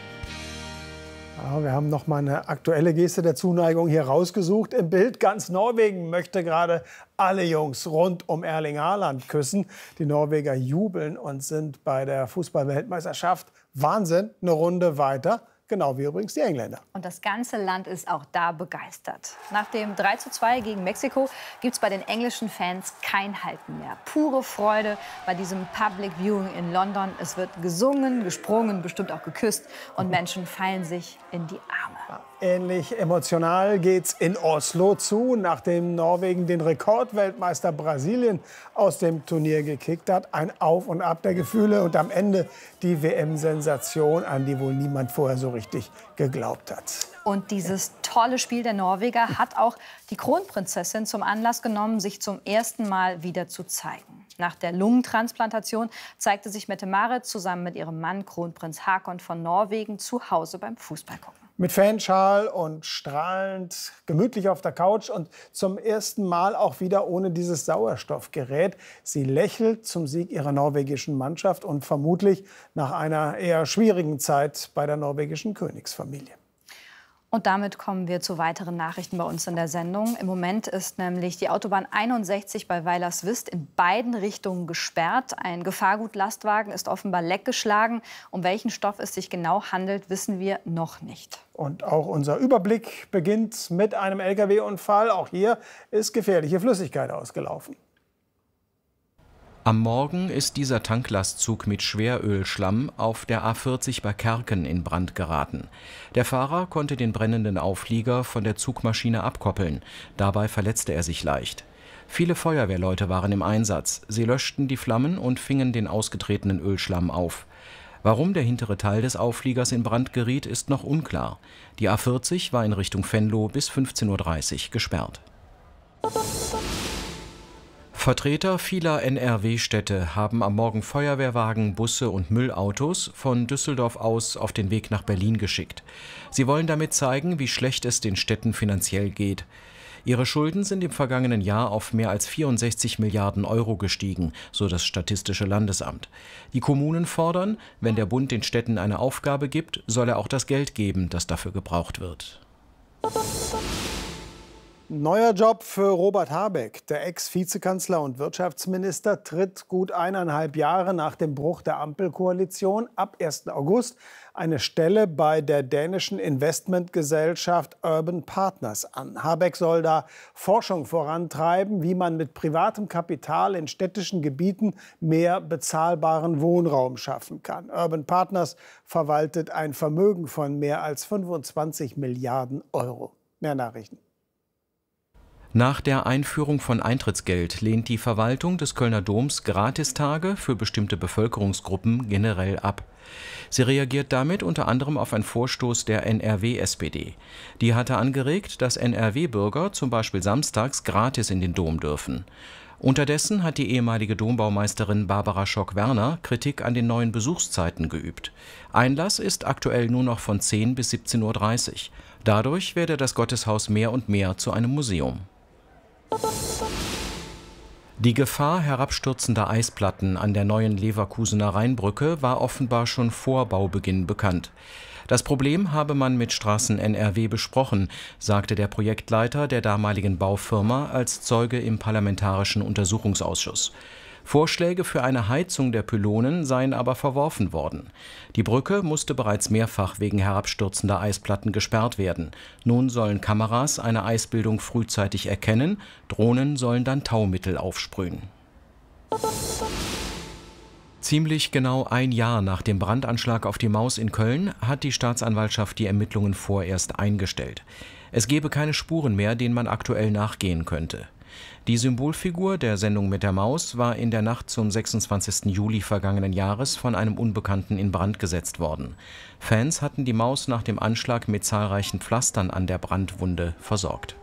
Ja, wir haben noch mal eine aktuelle Geste der Zuneigung hier rausgesucht. Im Bild ganz Norwegen möchte gerade alle Jungs rund um Erling Haaland küssen. Die Norweger jubeln und sind bei der Fußball-Weltmeisterschaft Wahnsinn eine Runde weiter. Genau wie übrigens die Engländer. Und das ganze Land ist auch da begeistert. Nach dem drei zu zwei gegen Mexiko gibt es bei den englischen Fans kein Halten mehr. Pure Freude bei diesem Public Viewing in London. Es wird gesungen, gesprungen, bestimmt auch geküsst. Und Menschen fallen sich in die Arme. Ähnlich emotional geht's in Oslo zu, nachdem Norwegen den Rekordweltmeister Brasilien aus dem Turnier gekickt hat. Ein Auf und Ab der Gefühle und am Ende die W M-Sensation, an die wohl niemand vorher so richtig geglaubt hat. Und dieses tolle Spiel der Norweger hat auch die Kronprinzessin zum Anlass genommen, sich zum ersten Mal wieder zu zeigen. Nach der Lungentransplantation zeigte sich Mette-Marit zusammen mit ihrem Mann Kronprinz Haakon von Norwegen zu Hause beim Fußballgucken. Mit Fanschal und strahlend, gemütlich auf der Couch und zum ersten Mal auch wieder ohne dieses Sauerstoffgerät. Sie lächelt zum Sieg ihrer norwegischen Mannschaft und vermutlich nach einer eher schwierigen Zeit bei der norwegischen Königsfamilie. Und damit kommen wir zu weiteren Nachrichten bei uns in der Sendung. Im Moment ist nämlich die Autobahn einundsechzig bei Weilerswist in beiden Richtungen gesperrt. Ein Gefahrgutlastwagen ist offenbar leckgeschlagen. Um welchen Stoff es sich genau handelt, wissen wir noch nicht. Und auch unser Überblick beginnt mit einem L K W-Unfall. Auch hier ist gefährliche Flüssigkeit ausgelaufen. Am Morgen ist dieser Tanklastzug mit Schwerölschlamm auf der A vierzig bei Kerken in Brand geraten. Der Fahrer konnte den brennenden Auflieger von der Zugmaschine abkoppeln. Dabei verletzte er sich leicht. Viele Feuerwehrleute waren im Einsatz. Sie löschten die Flammen und fingen den ausgetretenen Ölschlamm auf. Warum der hintere Teil des Aufliegers in Brand geriet, ist noch unklar. Die A vierzig war in Richtung Venlo bis fünfzehn Uhr dreißig gesperrt. Vertreter vieler N R W-Städte haben am Morgen Feuerwehrwagen, Busse und Müllautos von Düsseldorf aus auf den Weg nach Berlin geschickt. Sie wollen damit zeigen, wie schlecht es den Städten finanziell geht. Ihre Schulden sind im vergangenen Jahr auf mehr als vierundsechzig Milliarden Euro gestiegen, so das Statistische Landesamt. Die Kommunen fordern, wenn der Bund den Städten eine Aufgabe gibt, soll er auch das Geld geben, das dafür gebraucht wird. Neuer Job für Robert Habeck. Der Ex-Vizekanzler und Wirtschaftsminister tritt gut eineinhalb Jahre nach dem Bruch der Ampelkoalition ab ersten August eine Stelle bei der dänischen Investmentgesellschaft Urban Partners an. Habeck soll da Forschung vorantreiben, wie man mit privatem Kapital in städtischen Gebieten mehr bezahlbaren Wohnraum schaffen kann. Urban Partners verwaltet ein Vermögen von mehr als fünfundzwanzig Milliarden Euro. Mehr Nachrichten. Nach der Einführung von Eintrittsgeld lehnt die Verwaltung des Kölner Doms Gratistage für bestimmte Bevölkerungsgruppen generell ab. Sie reagiert damit unter anderem auf einen Vorstoß der N R W-S P D. Die hatte angeregt, dass N R W-Bürger zum Beispiel samstags gratis in den Dom dürfen. Unterdessen hat die ehemalige Dombaumeisterin Barbara Schock-Werner Kritik an den neuen Besuchszeiten geübt. Einlass ist aktuell nur noch von zehn bis siebzehn Uhr dreißig. Dadurch werde das Gotteshaus mehr und mehr zu einem Museum. Die Gefahr herabstürzender Eisplatten an der neuen Leverkusener Rheinbrücke war offenbar schon vor Baubeginn bekannt. Das Problem habe man mit Straßen N R W besprochen, sagte der Projektleiter der damaligen Baufirma als Zeuge im Parlamentarischen Untersuchungsausschuss. Vorschläge für eine Heizung der Pylonen seien aber verworfen worden. Die Brücke musste bereits mehrfach wegen herabstürzender Eisplatten gesperrt werden. Nun sollen Kameras eine Eisbildung frühzeitig erkennen, Drohnen sollen dann Taumittel aufsprühen. Ziemlich genau ein Jahr nach dem Brandanschlag auf die Maus in Köln hat die Staatsanwaltschaft die Ermittlungen vorerst eingestellt. Es gebe keine Spuren mehr, denen man aktuell nachgehen könnte. Die Symbolfigur der Sendung mit der Maus war in der Nacht zum sechsundzwanzigsten Juli vergangenen Jahres von einem Unbekannten in Brand gesetzt worden. Fans hatten die Maus nach dem Anschlag mit zahlreichen Pflastern an der Brandwunde versorgt.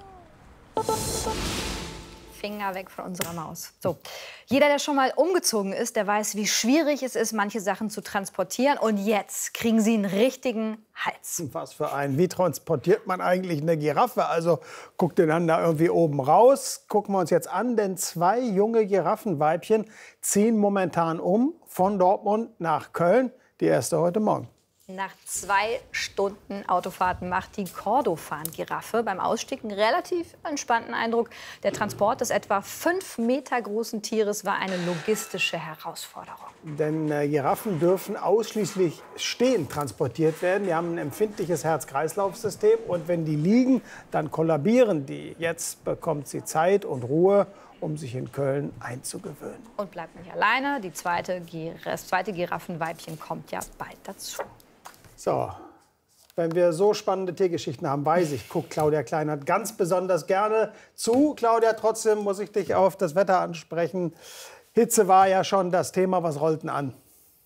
Finger weg von unserer Maus. So. Jeder, der schon mal umgezogen ist, der weiß, wie schwierig es ist, manche Sachen zu transportieren. Und jetzt kriegen sie einen richtigen Hals. Was für einen. Wie transportiert man eigentlich eine Giraffe? Also guckt ihr dann da irgendwie oben raus. Gucken wir uns jetzt an, denn zwei junge Giraffenweibchen ziehen momentan um von Dortmund nach Köln. Die erste heute Morgen. Nach zwei Stunden Autofahrten macht die Kordofan-Giraffe beim Ausstieg einen relativ entspannten Eindruck. Der Transport des etwa fünf Meter großen Tieres war eine logistische Herausforderung. Denn äh, Giraffen dürfen ausschließlich stehend transportiert werden. Die haben ein empfindliches Herz-Kreislauf-System. Und wenn die liegen, dann kollabieren die. Jetzt bekommt sie Zeit und Ruhe, um sich in Köln einzugewöhnen. Und bleibt nicht alleine. Die zweite, das zweite Giraffenweibchen kommt ja bald dazu. So, wenn wir so spannende Tiergeschichten haben, weiß ich, guckt Claudia Kleinert ganz besonders gerne zu. Claudia, trotzdem muss ich dich auf das Wetter ansprechen. Hitze war ja schon das Thema. Was rollt denn an?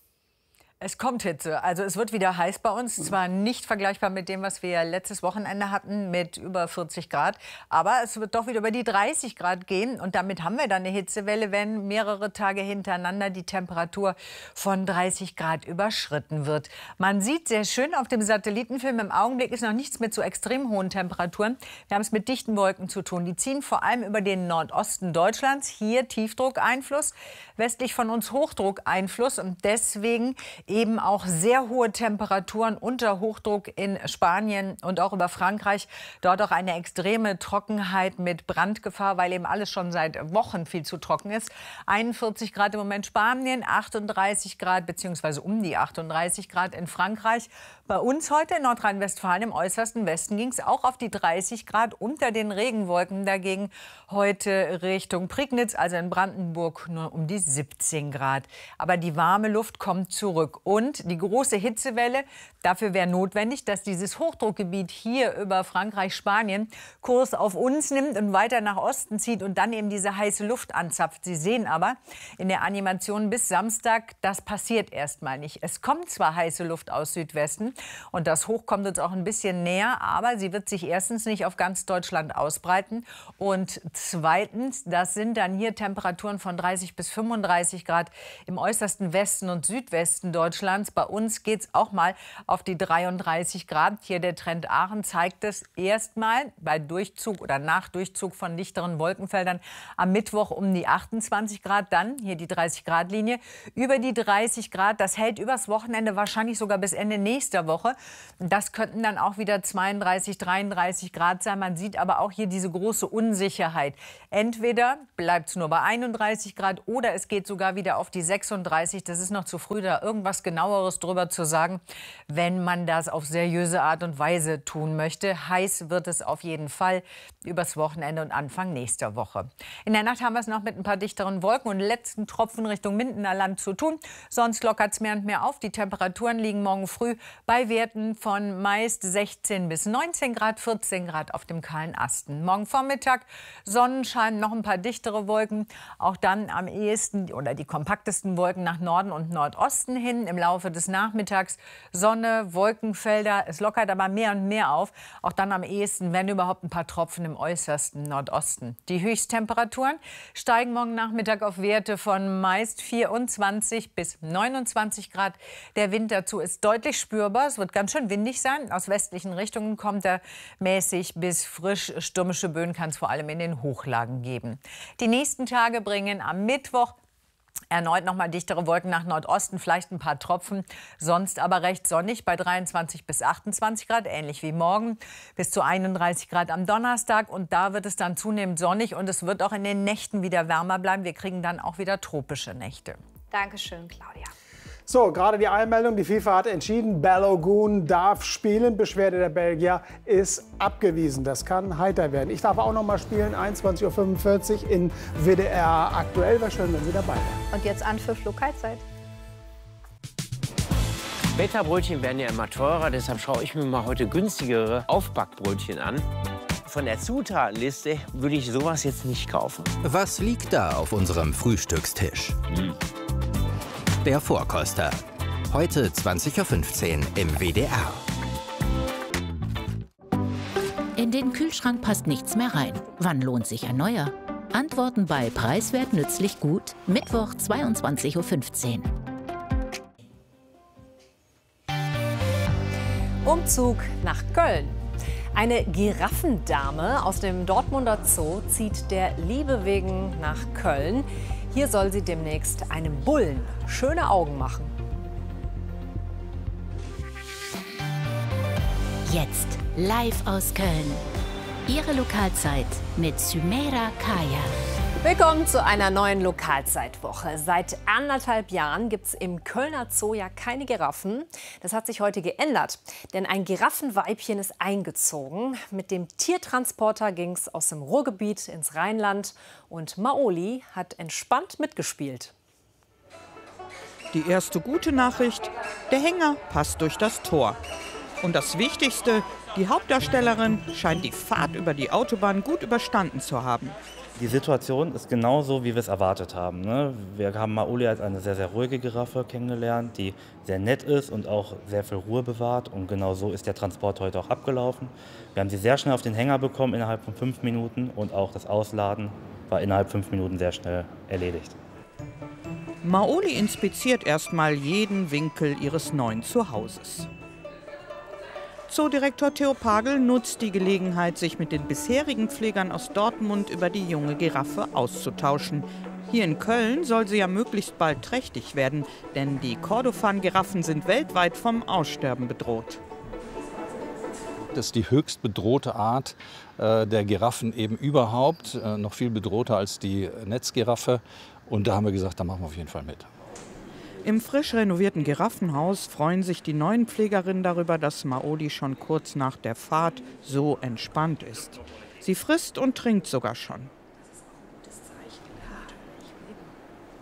Es kommt Hitze. Also es wird wieder heiß bei uns. Zwar nicht vergleichbar mit dem, was wir letztes Wochenende hatten mit über vierzig Grad. Aber es wird doch wieder über die dreißig Grad gehen. Und damit haben wir dann eine Hitzewelle, wenn mehrere Tage hintereinander die Temperatur von dreißig Grad überschritten wird. Man sieht sehr schön auf dem Satellitenfilm, im Augenblick ist noch nichts mit so extrem hohen Temperaturen. Wir haben es mit dichten Wolken zu tun. Die ziehen vor allem über den Nordosten Deutschlands. Hier Tiefdruckeinfluss, westlich von uns Hochdruckeinfluss. Und deswegen eben auch sehr hohe Temperaturen unter Hochdruck in Spanien und auch über Frankreich. Dort auch eine extreme Trockenheit mit Brandgefahr, weil eben alles schon seit Wochen viel zu trocken ist. einundvierzig Grad im Moment Spanien, achtunddreißig Grad bzw. um die achtunddreißig Grad in Frankreich. Bei uns heute in Nordrhein-Westfalen im äußersten Westen ging es auch auf die dreißig Grad unter den Regenwolken. Dagegen heute Richtung Prignitz, also in Brandenburg, nur um die siebzehn Grad. Aber die warme Luft kommt zurück. zurück. Und die große Hitzewelle, dafür wäre notwendig, dass dieses Hochdruckgebiet hier über Frankreich, Spanien Kurs auf uns nimmt und weiter nach Osten zieht und dann eben diese heiße Luft anzapft. Sie sehen aber in der Animation bis Samstag, das passiert erstmal nicht. Es kommt zwar heiße Luft aus Südwesten und das Hoch kommt uns auch ein bisschen näher, aber sie wird sich erstens nicht auf ganz Deutschland ausbreiten und zweitens, das sind dann hier Temperaturen von dreißig bis fünfunddreißig Grad im äußersten Westen und Südwesten Deutschlands. Bei uns geht es auch mal auf die dreiunddreißig Grad. Hier der Trend Aachen zeigt es erstmal bei Durchzug oder nach Durchzug von dichteren Wolkenfeldern am Mittwoch um die achtundzwanzig Grad. Dann hier die dreißig Grad Linie über die dreißig Grad. Das hält übers Wochenende wahrscheinlich sogar bis Ende nächster Woche. Das könnten dann auch wieder zweiunddreißig, dreiunddreißig Grad sein. Man sieht aber auch hier diese große Unsicherheit. Entweder bleibt es nur bei einunddreißig Grad oder es geht sogar wieder auf die sechsunddreißig. Das ist noch zu früh, da irgendwas Genaueres drüber zu sagen, wenn man das auf seriöse Art und Weise tun möchte. Heiß wird es auf jeden Fall übers Wochenende und Anfang nächster Woche. In der Nacht haben wir es noch mit ein paar dichteren Wolken und letzten Tropfen Richtung Mindener Land zu tun. Sonst lockert es mehr und mehr auf. Die Temperaturen liegen morgen früh bei Werten von meist sechzehn bis neunzehn Grad, vierzehn Grad auf dem kahlen Asten. Morgen Vormittag Sonnenschein, noch ein paar dichtere Wolken. Auch dann am ehesten oder die kompaktesten Wolken nach Norden und Nordosten hin. Im Laufe des Nachmittags Sonne, Wolkenfelder. Es lockert aber mehr und mehr auf. Auch dann am ehesten, wenn überhaupt, ein paar Tropfen im äußersten Nordosten. Die Höchsttemperaturen steigen morgen Nachmittag auf Werte von meist vierundzwanzig bis neunundzwanzig Grad. Der Wind dazu ist deutlich spürbar. Es wird ganz schön windig sein. Aus westlichen Richtungen kommt er mäßig bis frisch. Stürmische Böen kann es vor allem in den Hochlagen geben. Die nächsten Tage bringen am Mittwoch erneut noch mal dichtere Wolken nach Nordosten, vielleicht ein paar Tropfen. Sonst aber recht sonnig bei dreiundzwanzig bis achtundzwanzig Grad, ähnlich wie morgen. Bis zu einunddreißig Grad am Donnerstag. Und da wird es dann zunehmend sonnig und es wird auch in den Nächten wieder wärmer bleiben. Wir kriegen dann auch wieder tropische Nächte. Dankeschön, Claudia. So, gerade die Einmeldung. Die FIFA hat entschieden, Balogun darf spielen. Beschwerde der Belgier ist abgewiesen. Das kann heiter werden. Ich darf auch noch mal spielen. einundzwanzig Uhr fünfundvierzig in W D R aktuell. Wäre schön, wenn Sie dabei wären. Und jetzt Anpfiff Lokalzeit. Beta-Brötchen werden ja immer teurer. Deshalb schaue ich mir mal heute günstigere Aufbackbrötchen an. Von der Zutatenliste würde ich sowas jetzt nicht kaufen. Was liegt da auf unserem Frühstückstisch? Hm. Der Vorkoster. Heute zwanzig Uhr fünfzehn im W D R. In den Kühlschrank passt nichts mehr rein. Wann lohnt sich ein neuer? Antworten bei Preiswert nützlich gut. Mittwoch zweiundzwanzig Uhr fünfzehn. Umzug nach Köln. Eine Giraffendame aus dem Dortmunder Zoo zieht der Liebe wegen nach Köln. Hier soll sie demnächst einem Bullen schöne Augen machen. Jetzt live aus Köln. Ihre Lokalzeit mit Sümeira Kaya. Willkommen zu einer neuen Lokalzeitwoche. Seit anderthalb Jahren gibt es im Kölner Zoo ja keine Giraffen. Das hat sich heute geändert, denn ein Giraffenweibchen ist eingezogen. Mit dem Tiertransporter ging es aus dem Ruhrgebiet ins Rheinland und Maoli hat entspannt mitgespielt. Die erste gute Nachricht, der Hänger passt durch das Tor. Und das Wichtigste, die Hauptdarstellerin scheint die Fahrt über die Autobahn gut überstanden zu haben. Die Situation ist genauso, wie wir es erwartet haben. Ne? Wir haben Maoli als eine sehr, sehr ruhige Giraffe kennengelernt, die sehr nett ist und auch sehr viel Ruhe bewahrt. Und genau so ist der Transport heute auch abgelaufen. Wir haben sie sehr schnell auf den Hänger bekommen, innerhalb von fünf Minuten. Und auch das Ausladen war innerhalb fünf Minuten sehr schnell erledigt. Maoli inspiziert erstmal jeden Winkel ihres neuen Zuhauses. Zoodirektor Theo Pagel nutzt die Gelegenheit, sich mit den bisherigen Pflegern aus Dortmund über die junge Giraffe auszutauschen. Hier in Köln soll sie ja möglichst bald trächtig werden, denn die Kordofan-Giraffen sind weltweit vom Aussterben bedroht. Das ist die höchst bedrohte Art äh, der Giraffen eben überhaupt, äh, noch viel bedrohter als die Netzgiraffe. Und da haben wir gesagt, da machen wir auf jeden Fall mit. Im frisch renovierten Giraffenhaus freuen sich die neuen Pflegerinnen darüber, dass Maoli schon kurz nach der Fahrt so entspannt ist. Sie frisst und trinkt sogar schon.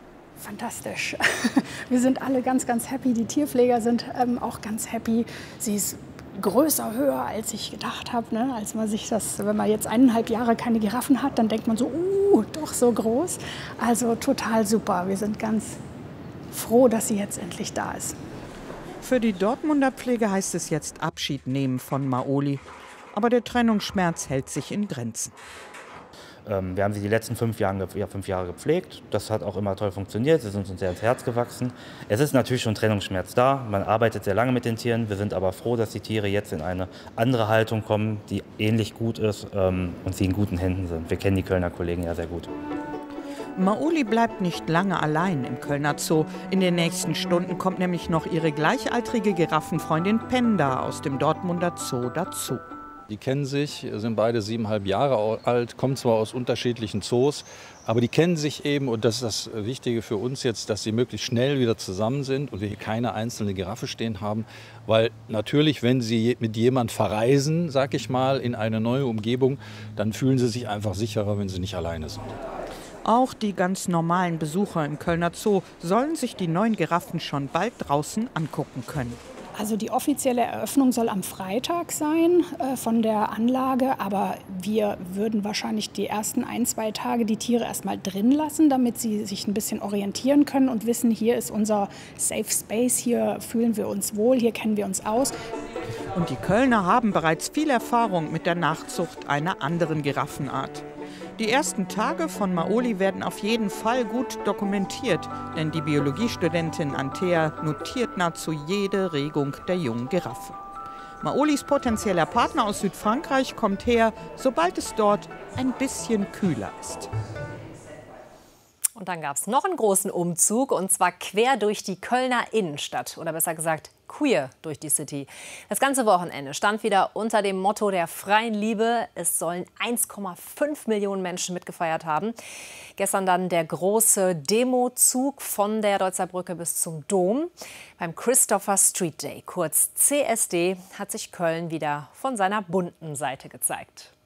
fantastisch. Wir sind alle ganz, ganz happy. Die Tierpfleger sind ähm, auch ganz happy. Sie ist größer, höher, als ich gedacht habe. Ne? Als man sich das, wenn man jetzt eineinhalb Jahre keine Giraffen hat, dann denkt man so, uh, doch so groß. Also total super. Wir sind ganz froh, dass sie jetzt endlich da ist. Für die Dortmunder Pflege heißt es jetzt Abschied nehmen von Maoli. Aber der Trennungsschmerz hält sich in Grenzen. Ähm, wir haben sie die letzten fünf Jahre, ja, fünf Jahre gepflegt. Das hat auch immer toll funktioniert. Sie sind uns sehr ins Herz gewachsen. Es ist natürlich schon Trennungsschmerz da. Man arbeitet sehr lange mit den Tieren. Wir sind aber froh, dass die Tiere jetzt in eine andere Haltung kommen, die ähnlich gut ist ähm, und sie in guten Händen sind. Wir kennen die Kölner Kollegen ja sehr gut. Maoli bleibt nicht lange allein im Kölner Zoo. In den nächsten Stunden kommt nämlich noch ihre gleichaltrige Giraffenfreundin Penda aus dem Dortmunder Zoo dazu. Die kennen sich, sind beide siebeneinhalb Jahre alt, kommen zwar aus unterschiedlichen Zoos, aber die kennen sich eben und das ist das Wichtige für uns jetzt, dass sie möglichst schnell wieder zusammen sind und wir hier keine einzelne Giraffe stehen haben. Weil natürlich, wenn sie mit jemand verreisen, sag ich mal, in eine neue Umgebung, dann fühlen sie sich einfach sicherer, wenn sie nicht alleine sind. Auch die ganz normalen Besucher im Kölner Zoo sollen sich die neuen Giraffen schon bald draußen angucken können. Also die offizielle Eröffnung soll am Freitag sein äh, von der Anlage, aber wir würden wahrscheinlich die ersten ein, zwei Tage die Tiere erstmal drin lassen, damit sie sich ein bisschen orientieren können und wissen, hier ist unser Safe Space, hier fühlen wir uns wohl, hier kennen wir uns aus. Und die Kölner haben bereits viel Erfahrung mit der Nachzucht einer anderen Giraffenart. Die ersten Tage von Maoli werden auf jeden Fall gut dokumentiert, denn die Biologiestudentin Antea notiert nahezu jede Regung der jungen Giraffe. Maolis potenzieller Partner aus Südfrankreich kommt her, sobald es dort ein bisschen kühler ist. Und dann gab es noch einen großen Umzug, und zwar quer durch die Kölner Innenstadt, oder besser gesagt queer durch die City. Das ganze Wochenende stand wieder unter dem Motto der freien Liebe. Es sollen eins Komma fünf Millionen Menschen mitgefeiert haben. Gestern dann der große Demozug von der Deutzer Brücke bis zum Dom. Beim Christopher Street Day, kurz C S D, hat sich Köln wieder von seiner bunten Seite gezeigt.